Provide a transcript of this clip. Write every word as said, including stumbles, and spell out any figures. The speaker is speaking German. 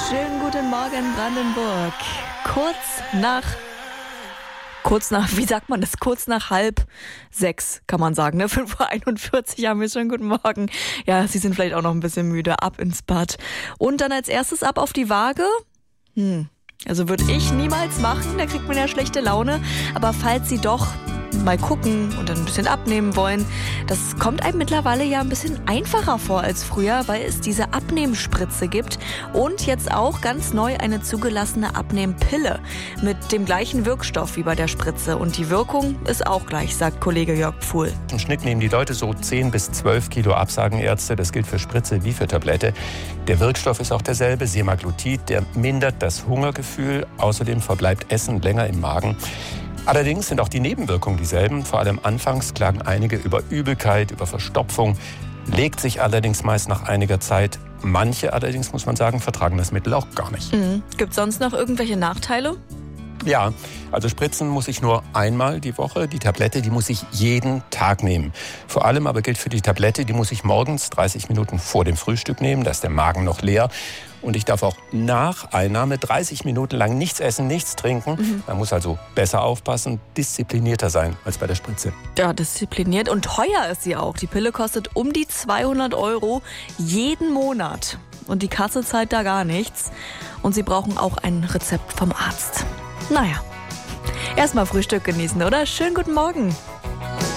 Schönen guten Morgen, Brandenburg. Kurz nach, kurz nach, wie sagt man das? Kurz nach halb sechs, kann man sagen, ne? fünf Uhr einundvierzig haben wir schon. Guten Morgen. Ja, Sie sind vielleicht auch noch ein bisschen müde. Ab ins Bad. Und dann als erstes ab auf die Waage. Hm, also würde ich niemals machen, da kriegt man ja schlechte Laune. Aber falls Sie doch mal gucken und dann ein bisschen abnehmen wollen. Das kommt einem mittlerweile ja ein bisschen einfacher vor als früher, weil es diese Abnehmspritze gibt und jetzt auch ganz neu eine zugelassene Abnehmpille mit dem gleichen Wirkstoff wie bei der Spritze. Und die Wirkung ist auch gleich, sagt Kollege Jörg Pfuhl. Im Schnitt nehmen die Leute so zehn bis zwölf Kilo ab, sagen Ärzte. Das gilt für Spritze wie für Tablette. Der Wirkstoff ist auch derselbe, Semaglutid. Der mindert das Hungergefühl. Außerdem verbleibt Essen länger im Magen. Allerdings sind auch die Nebenwirkungen dieselben. Vor allem anfangs klagen einige über Übelkeit, über Verstopfung, legt sich allerdings meist nach einiger Zeit. Manche allerdings, muss man sagen, vertragen das Mittel auch gar nicht. Mhm. Gibt es sonst noch irgendwelche Nachteile? Ja, also spritzen muss ich nur einmal die Woche. Die Tablette, die muss ich jeden Tag nehmen. Vor allem aber gilt für die Tablette, die muss ich morgens dreißig Minuten vor dem Frühstück nehmen. Da ist der Magen noch leer. Und ich darf auch nach Einnahme dreißig Minuten lang nichts essen, nichts trinken. Mhm. Man muss also besser aufpassen, disziplinierter sein als bei der Spritze. Ja, diszipliniert. Und teuer ist sie auch. Die Pille kostet um die zweihundert Euro jeden Monat. Und die Kasse zahlt da gar nichts. Und Sie brauchen auch ein Rezept vom Arzt. Naja, erstmal Frühstück genießen, oder? Schönen guten Morgen.